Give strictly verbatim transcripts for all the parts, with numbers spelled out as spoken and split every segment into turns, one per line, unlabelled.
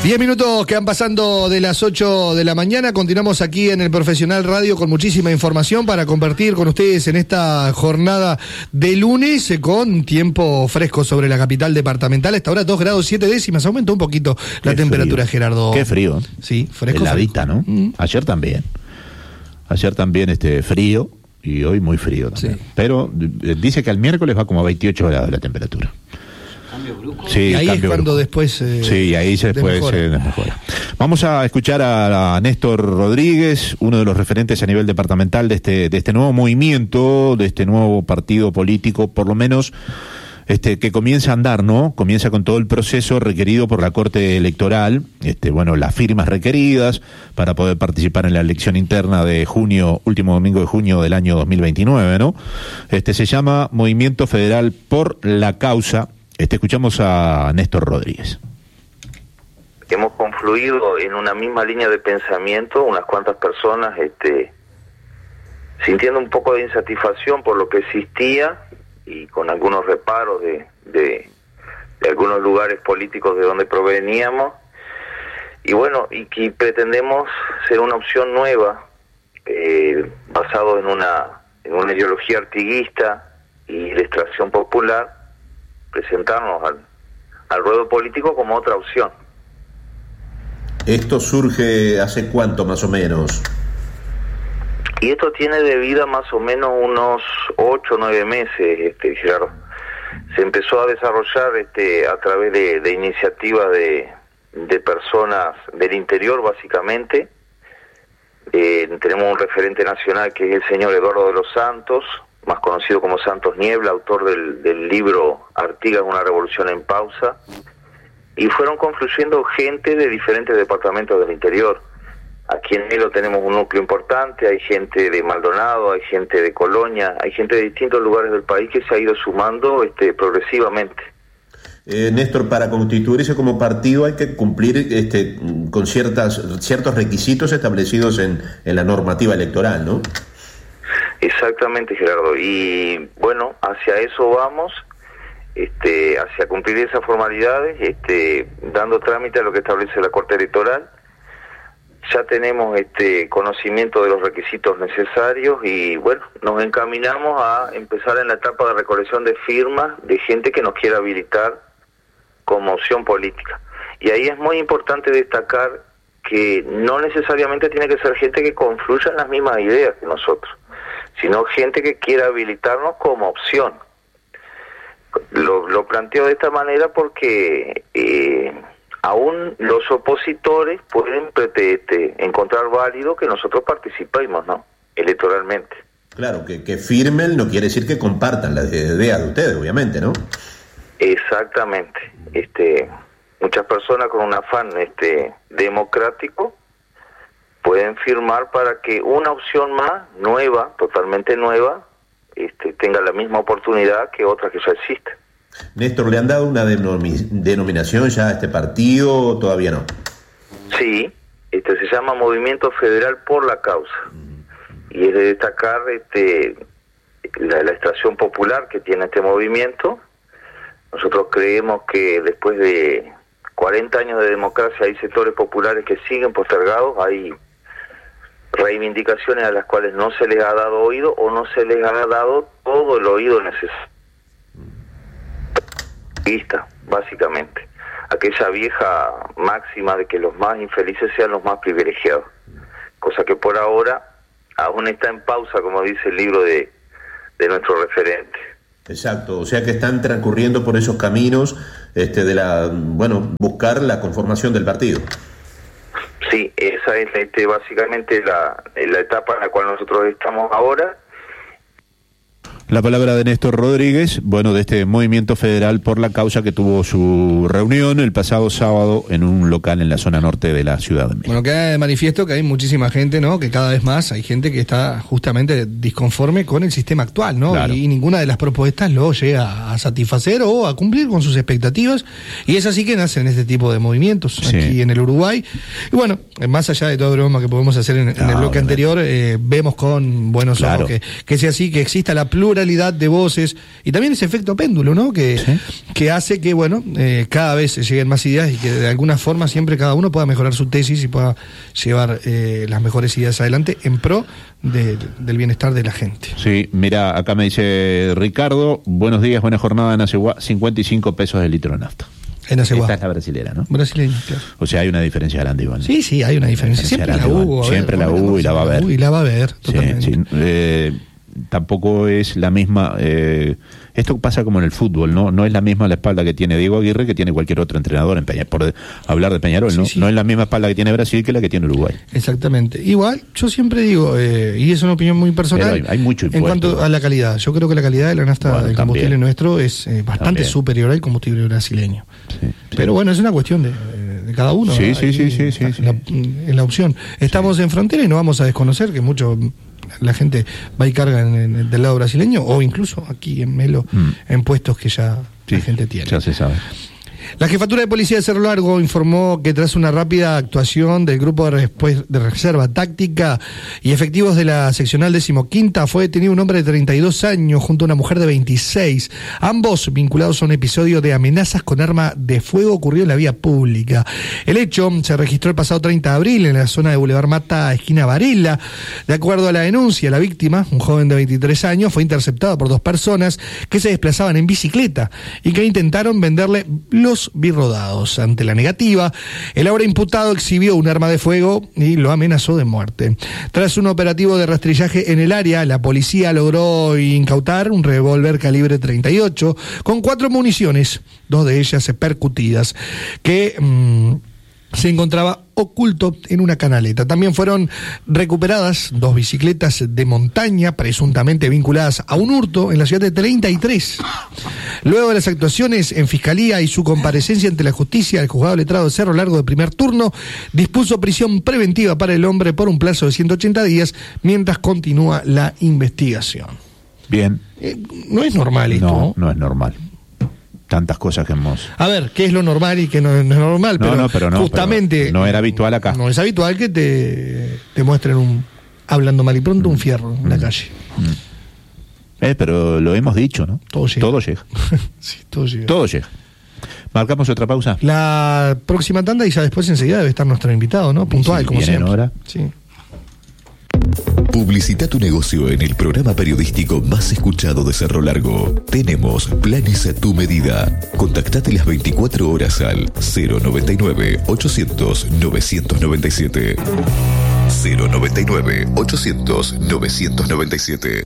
Diez minutos que han pasando de las ocho de la mañana. Continuamos aquí en el Profesional Radio con muchísima información para compartir con ustedes en esta jornada de lunes con tiempo fresco sobre la capital departamental. Hasta ahora dos grados siete décimas. Aumentó un poquito la
Qué
temperatura,
frío.
Gerardo.
Qué frío.
Sí, fresco.
Heladita,
fresco.
¿no?
Mm.
Ayer también. Ayer también este frío y hoy muy frío también.
Sí.
Pero eh, dice que al miércoles va como a veintiocho grados la temperatura.
Cambio brusco.
Sí,
Y ahí es
cambio
cuando
brusco.
después eh,
Sí, y ahí se después
desmejora.
se desmejora. Vamos a escuchar a, a Néstor Rodríguez, uno de los referentes a nivel departamental de este de este nuevo movimiento, de este nuevo partido político, por lo menos este que comienza a andar, ¿no? Comienza con todo el proceso requerido por la Corte Electoral, este bueno, las firmas requeridas para poder participar en la elección interna de junio, último domingo de junio del año dos mil veintinueve, ¿no? Este se llama Movimiento Federal por la Causa. Este, escuchamos a Néstor Rodríguez.
Hemos confluido en una misma línea de pensamiento, unas cuantas personas, este, sintiendo un poco de insatisfacción por lo que existía y con algunos reparos de, de, de algunos lugares políticos de donde proveníamos. Y bueno, y que pretendemos ser una opción nueva, eh, basado en una, en una ideología artiguista y de extracción popular, presentarnos al, al ruedo político como otra opción.
¿Esto surge hace cuánto más o menos?
Y esto tiene de vida más o menos unos ocho o nueve meses, este, Gerardo. Se empezó a desarrollar este, a través de, de iniciativas de, de personas del interior, básicamente. Eh, tenemos un referente nacional que es el señor Eduardo de los Santos, más conocido como Santos Niebla, autor del, del libro Artigas, una revolución en pausa, y fueron confluyendo gente de diferentes departamentos del interior. Aquí en Melo tenemos un núcleo importante, hay gente de Maldonado, hay gente de Colonia, hay gente de distintos lugares del país que se ha ido sumando este, progresivamente.
Eh, Néstor, para constituirse como partido hay que cumplir este, con ciertas ciertos requisitos establecidos en, en la normativa electoral, ¿no?
Exactamente, Gerardo, y bueno, hacia eso vamos, este, hacia cumplir esas formalidades, este, dando trámite a lo que establece la Corte Electoral. Ya tenemos este conocimiento de los requisitos necesarios y bueno, nos encaminamos a empezar en la etapa de recolección de firmas de gente que nos quiera habilitar como opción política. Y ahí es muy importante destacar que no necesariamente tiene que ser gente que confluya en las mismas ideas que nosotros, sino gente que quiera habilitarnos como opción. Lo, lo planteo de esta manera porque eh, aún los opositores pueden pretete, encontrar válido que nosotros participemos, ¿no?, electoralmente.
Claro, que, que firmen no quiere decir que compartan las ideas de ustedes, obviamente, ¿no?
Exactamente. Este, muchas personas con un afán este, democrático pueden firmar para que una opción más, nueva, totalmente nueva, este, tenga la misma oportunidad que otras que ya existen.
Néstor, ¿le han dado una denomi- denominación ya a este partido o todavía no?
Sí, este se llama Movimiento Federal por la Causa. Y es de destacar este, la, la extracción popular que tiene este movimiento. Nosotros creemos que después de cuarenta años de democracia hay sectores populares que siguen postergados, hay reivindicaciones a las cuales no se les ha dado oído o no se les ha dado todo el oído necesario. Básicamente, aquella vieja máxima de que los más infelices sean los más privilegiados, cosa que por ahora aún está en pausa, como dice el libro de, de nuestro referente.
Exacto, o sea que están transcurriendo por esos caminos este, de la, bueno, buscar la conformación del partido.
Sí, esa es este, básicamente la, la etapa en la cual nosotros estamos ahora.
La palabra de Néstor Rodríguez, bueno, de este Movimiento Federal por la Causa que tuvo su reunión el pasado sábado en un local en la zona norte de la ciudad de México.
Bueno, queda de manifiesto que hay muchísima gente, ¿no?, que cada vez más hay gente que está justamente disconforme con el sistema actual, ¿no?
Claro.
Y ninguna de las propuestas lo llega a satisfacer o a cumplir con sus expectativas, y es así que nacen este tipo de movimientos
Sí.
aquí en el Uruguay. Y bueno, más allá de todo el broma que podemos hacer en, en el
No,
bloque
obviamente.
anterior, eh, vemos con buenos
Claro.
ojos que, que sea así, que exista la pluralidad pluralidad de voces y también ese efecto péndulo, ¿no? Que, ¿sí? que hace que, bueno, eh, cada vez lleguen más ideas y que de alguna forma siempre cada uno pueda mejorar su tesis y pueda llevar eh, las mejores ideas adelante en pro de, de, del bienestar de la gente.
Sí, mira, acá me dice Ricardo, buenos días, buena jornada en Aceguá, cincuenta y cinco pesos de litro de nafta.
En Aceguá.
Esta es la brasilera, ¿no?
Brasileña, claro.
O sea, hay una diferencia grande, Iván.
Sí, sí, hay una diferencia. Siempre la hubo.
Siempre la hubo y la va a haber.
Y la va a haber, totalmente.
Sí, sí. Eh, tampoco es la misma... Eh, esto pasa como en el fútbol, ¿no? No es la misma la espalda que tiene Diego Aguirre que tiene cualquier otro entrenador en Peñarol, por hablar de Peñarol, sí, ¿no? Sí. No es la misma espalda que tiene Brasil que la que tiene Uruguay.
Exactamente. Igual, yo siempre digo, eh, y es una opinión muy personal,
hay, hay mucho impuesto,
en cuanto a la calidad. Yo creo que la calidad de la nafta bueno, del combustible también. nuestro es eh, bastante también. superior al combustible brasileño. Sí, sí. Pero bueno, es una cuestión de, de cada uno.
Sí, sí, sí, sí, sí,
en,
sí.
La, en la opción. Estamos sí. en frontera y no vamos a desconocer que mucho... la gente va y carga en, en, del lado brasileño o incluso aquí en Melo mm. en puestos que ya sí, la gente tiene.
Ya se sabe.
La Jefatura de Policía de Cerro Largo informó que tras una rápida actuación del Grupo de, de Reserva Táctica y efectivos de la seccional decimoquinta fue detenido un hombre de treinta y dos años junto a una mujer de veintiséis, ambos vinculados a un episodio de amenazas con arma de fuego ocurrido en la vía pública. El hecho se registró el pasado treinta de abril en la zona de Boulevard Mata, esquina Varela. De acuerdo a la denuncia, la víctima, un joven de veintitrés años, fue interceptada por dos personas que se desplazaban en bicicleta y que intentaron venderle los birrodados. Ante la negativa, el ahora imputado exhibió un arma de fuego y lo amenazó de muerte. Tras un operativo de rastrillaje en el área, la policía logró incautar un revólver calibre treinta y ocho con cuatro municiones, dos de ellas percutidas, que... Mmm, se encontraba oculto en una canaleta. También fueron recuperadas dos bicicletas de montaña, presuntamente vinculadas a un hurto en la ciudad de treinta y tres. Luego de las actuaciones en Fiscalía y su comparecencia ante la justicia, el juzgado letrado de Cerro Largo de primer turno dispuso prisión preventiva para el hombre por un plazo de ciento ochenta días mientras continúa la investigación.
Bien.
Eh, no es normal esto.
No, no es normal. Tantas cosas que hemos...
A ver, ¿qué es lo normal y qué no, no es normal?
No,
pero
no, pero no,
justamente...
Pero no era habitual acá.
No es habitual que te, te muestren un... Hablando mal y pronto, mm. un fierro en mm. la calle.
Mm. Eh, pero lo hemos dicho, ¿no?
Todo llega.
Todo llega.
Sí, todo llega.
Todo llega. ¿Marcamos otra pausa?
La próxima tanda y ya después enseguida debe estar nuestro invitado, ¿no? Puntual, sí, como siempre.
Hora.
Sí.
Publicita tu negocio en el programa periodístico más escuchado de Cerro Largo. Tenemos planes a tu medida. Contactate las veinticuatro horas al cero noventa y nueve, ochocientos, novecientos noventa y siete. cero noventa y nueve, ochocientos, novecientos noventa y siete.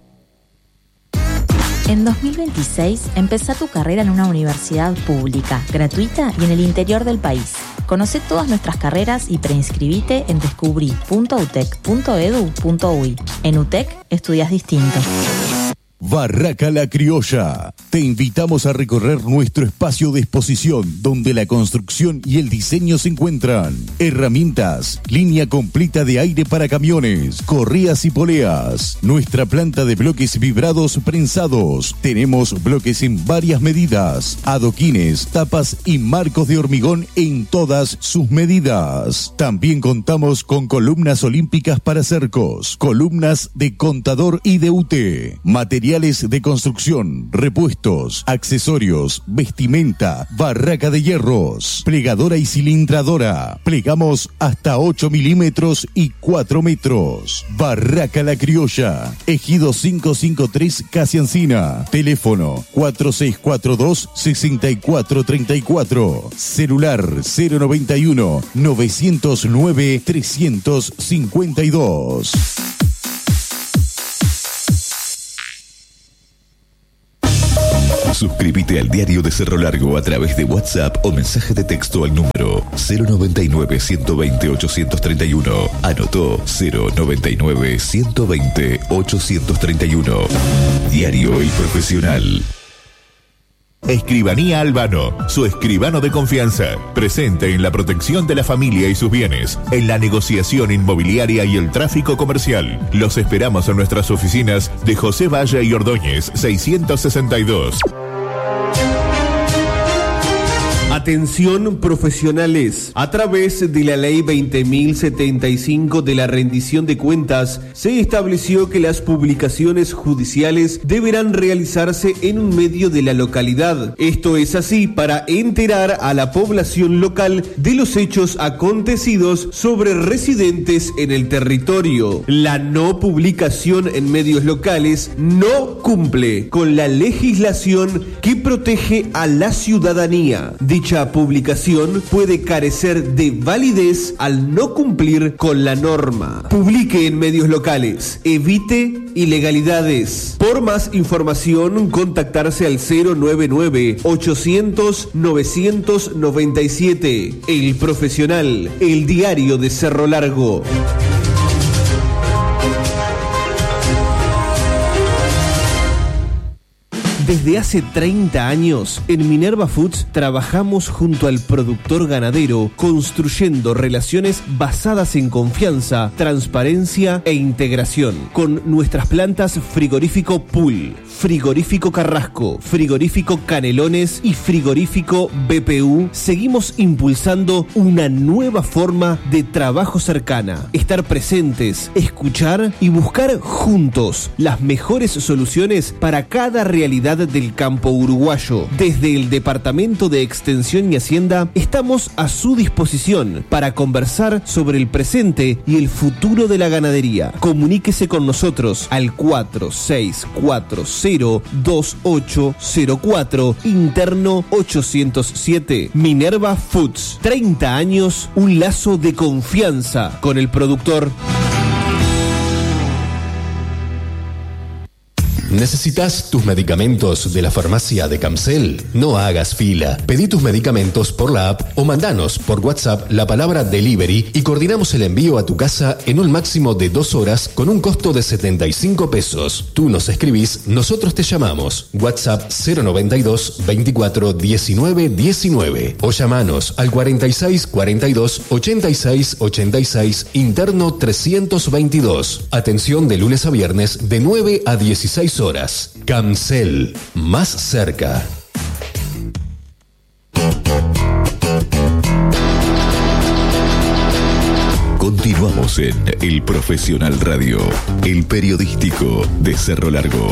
En dos mil veintiséis, empezá tu carrera en una universidad pública, gratuita y en el interior del país. Conoce todas nuestras carreras y preinscribite en descubrí punto utec punto edu punto uy. En UTEC estudias distinto.
Barraca La Criolla. Te invitamos a recorrer nuestro espacio de exposición donde la construcción y el diseño se encuentran. Herramientas, línea completa de aire para camiones, correas y poleas. Nuestra planta de bloques vibrados prensados. Tenemos bloques en varias medidas, adoquines, tapas y marcos de hormigón en todas sus medidas. También contamos con columnas olímpicas para cercos, columnas de contador y de U T, materiales de construcción, repuestos, accesorios, vestimenta, barraca de hierros, plegadora y cilindradora. Plegamos hasta ocho milímetros y cuatro metros. Barraca La Criolla, Ejido quinientos cincuenta y tres, Casi Encina. Teléfono cuatro seis cuatro dos, seis cuatro tres cuatro. Celular cero noventa y uno, novecientos nueve, trescientos cincuenta y dos.
Suscríbete al Diario de Cerro Largo a través de WhatsApp o mensaje de texto al número cero noventa y nueve, ciento veinte, ochocientos treinta y uno. Anotó cero noventa y nueve, ciento veinte, ochocientos treinta y uno. Diario El Profesional.
Escribanía Albano, su escribano de confianza, presente en la protección de la familia y sus bienes, en la negociación inmobiliaria y el tráfico comercial. Los esperamos en nuestras oficinas de José Valle y Ordóñez, seiscientos sesenta y dos.
Atención profesionales. A través de la ley veinte mil setenta y cinco de la rendición de cuentas, se estableció que las publicaciones judiciales deberán realizarse en un medio de la localidad. Esto es así para enterar a la población local de los hechos acontecidos sobre residentes en el territorio. La no publicación en medios locales no cumple con la legislación que protege a la ciudadanía. Dicha publicación puede carecer de validez al no cumplir con la norma. Publique en medios locales. Evite ilegalidades. Por más información, contactarse al cero nueve nueve, ochocientos, novecientos noventa y siete. El Profesional, el diario de Cerro Largo. Desde hace treinta años, en Minerva Foods trabajamos junto al productor ganadero, construyendo relaciones basadas en confianza, transparencia e integración. Con nuestras plantas Frigorífico Pool, Frigorífico Carrasco, Frigorífico Canelones y Frigorífico B P U, seguimos impulsando una nueva forma de trabajo cercana. Estar presentes, escuchar y buscar juntos las mejores soluciones para cada realidad del campo uruguayo. Desde el Departamento de Extensión y Hacienda estamos a su disposición para conversar sobre el presente y el futuro de la ganadería. Comuníquese con nosotros al cuatro seis cuatro cero, dos ocho cero cuatro, interno ochocientos siete. Minerva Foods, treinta años, un lazo de confianza con el productor.
¿Necesitas tus medicamentos de la farmacia de Camcel? No hagas fila. Pedí tus medicamentos por la app o mandanos por WhatsApp la palabra delivery y coordinamos el envío a tu casa en un máximo de dos horas con un costo de setenta y cinco pesos. Tú nos escribís, nosotros te llamamos. WhatsApp cero noventa y dos, veinticuatro, diecinueve, diecinueve o llamanos al cuarenta y seis, cuarenta y dos, ochenta y seis, ochenta y seis, interno trescientos veintidós. Atención de lunes a viernes de nueve a dieciséis horas. Camcel, más cerca.
Continuamos en El Profesional Radio, el periodístico de Cerro Largo.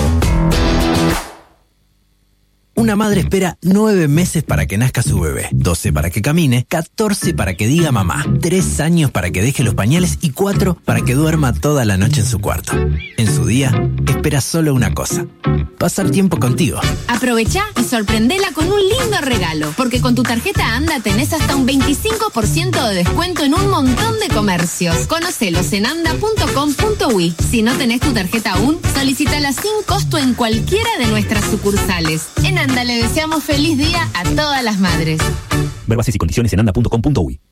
Una madre espera nueve meses para que nazca su bebé, doce para que camine, catorce para que diga mamá, tres años para que deje los pañales y cuatro para que duerma toda la noche en su cuarto. En su día, espera solo una cosa: pasar tiempo contigo.
Aprovecha y sorprendela con un lindo regalo, porque con tu tarjeta ANDA tenés hasta un veinticinco por ciento de descuento en un montón de comercios. Conocelos en anda punto com punto uy. Si no tenés tu tarjeta aún, solicítala sin costo en cualquiera de nuestras sucursales. En ANDA le deseamos feliz día a todas las madres.
Ver bases y condiciones en anda punto com punto uy.